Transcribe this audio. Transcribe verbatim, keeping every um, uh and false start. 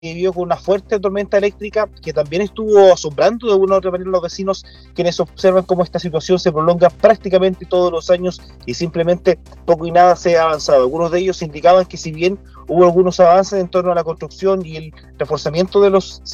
vivió con una fuerte tormenta eléctrica que también estuvo asombrando de alguna u otra manera a los vecinos, quienes observan cómo esta situación se prolonga prácticamente todos los años y simplemente poco y nada se ha avanzado. Algunos de ellos indicaban que si bien hubo algunos avances en torno a la construcción y el reforzamiento de los